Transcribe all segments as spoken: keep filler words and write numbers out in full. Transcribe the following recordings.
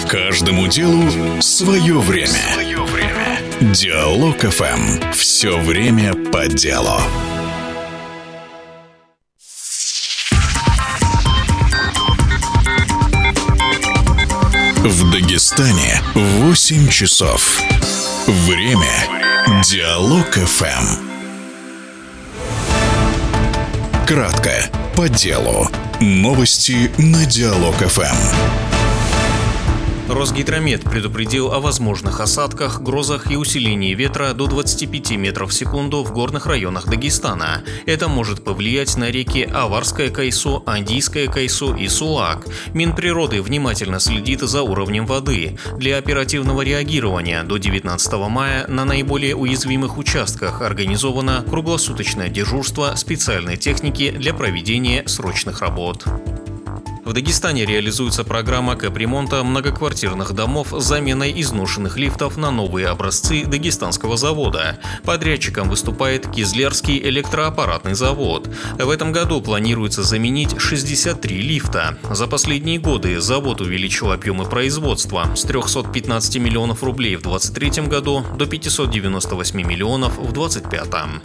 Каждому делу свое время. Свое время. Диалог эф эм. Все время по делу. В Дагестане восемь часов. Время. Диалог эф эм. Кратко, по делу. Новости на Диалог эф эм. Росгидромет предупредил о возможных осадках, грозах и усилении ветра до двадцати пяти метров в секунду в горных районах Дагестана. Это может повлиять на реки Аварская Кайсу, Андийская Кайсу и Сулак. Минприроды внимательно следит за уровнем воды. Для оперативного реагирования до девятнадцатого мая на наиболее уязвимых участках организовано круглосуточное дежурство специальной техники для проведения срочных работ. В Дагестане реализуется программа капремонта многоквартирных домов с заменой изношенных лифтов на новые образцы дагестанского завода. Подрядчиком выступает Кизлярский электроаппаратный завод. В этом году планируется заменить шестьдесят три лифта. За последние годы завод увеличил объемы производства с трехсот пятнадцати миллионов рублей в двадцать третьем году до пятисот девяноста восьми миллионов в двадцать пятом.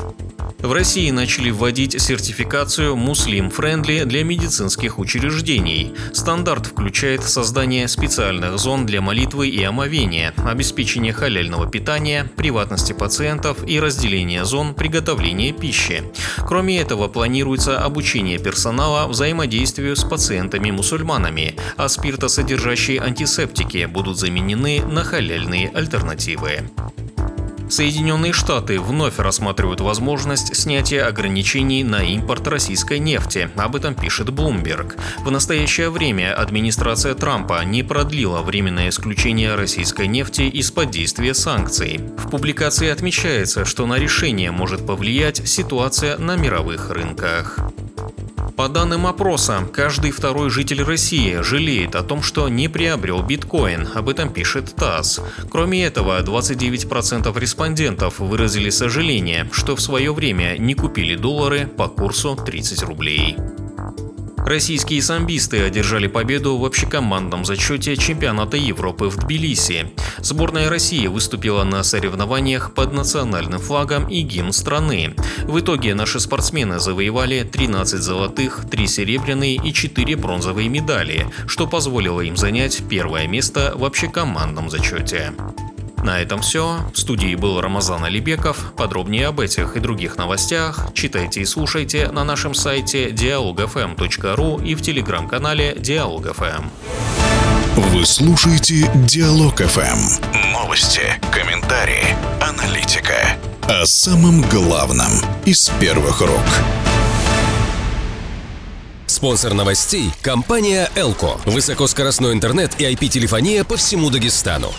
В России начали вводить сертификацию Muslim Friendly для медицинских учреждений. Стандарт включает создание специальных зон для молитвы и омовения, обеспечение халяльного питания, приватности пациентов и разделение зон приготовления пищи. Кроме этого, планируется обучение персонала взаимодействию с пациентами-мусульманами, а спиртосодержащие антисептики будут заменены на халяльные альтернативы. Соединенные Штаты вновь рассматривают возможность снятия ограничений на импорт российской нефти. Об этом пишет Bloomberg. В настоящее время администрация Трампа не продлила временное исключение российской нефти из-под действия санкций. В публикации отмечается, что на решение может повлиять ситуация на мировых рынках. По данным опроса, каждый второй житель России жалеет о том, что не приобрел биткоин. Об этом пишет ТАСС. Кроме этого, двадцать девять процентов респондентов выразили сожаление, что в свое время не купили доллары по курсу тридцать рублей. Российские самбисты одержали победу в общекомандном зачете чемпионата Европы в Тбилиси. Сборная России выступила на соревнованиях под национальным флагом и гимн страны. В итоге наши спортсмены завоевали тринадцать золотых, три серебряные и четыре бронзовые медали, что позволило им занять первое место в общекомандном зачете. На этом все. В студии был Рамазан Алибеков. Подробнее об этих и других новостях читайте и слушайте на нашем сайте диалог эф эм точка ру и в телеграм-канале Диалог эф эм. Вы слушаете Диалог эф эм. Новости, комментарии, аналитика. О самом главном из первых рук. Спонсор новостей – компания Элко. Высокоскоростной интернет и ай пи-телефония по всему Дагестану.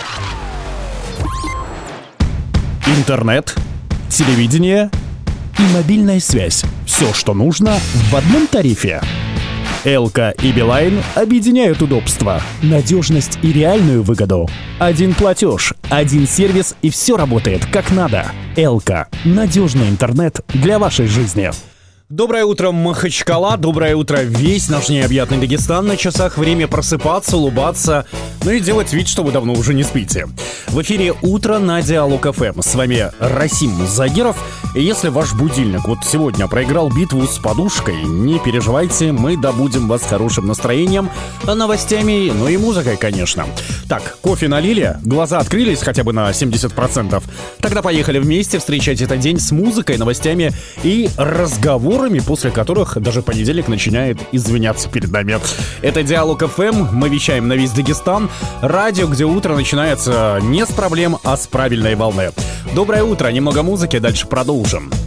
Интернет, телевидение и мобильная связь. Все, что нужно в одном тарифе. Элко и Билайн объединяют удобства, надежность и реальную выгоду. Один платеж, один сервис и все работает как надо. Элко – надежный интернет для вашей жизни. Доброе утро, Махачкала, доброе утро, весь наш необъятный Дагестан. На часах время просыпаться, улыбаться, ну и делать вид, что вы давно уже не спите. В эфире «Утро» на Диалог эф эм. С вами Расим Загиров. И если ваш будильник вот сегодня проиграл битву с подушкой, не переживайте, мы добудем вас хорошим настроением, новостями, ну и музыкой, конечно. Так, кофе налили, глаза открылись хотя бы на семьдесят процентов. Тогда поехали вместе встречать этот день с музыкой, новостями и разговором, после которых даже понедельник начинает извиняться перед нами. Это Диалог эф эм, мы вещаем на весь Дагестан. Радио, где утро начинается не с проблем, а с правильной волны. Доброе утро, немного музыки, дальше продолжим.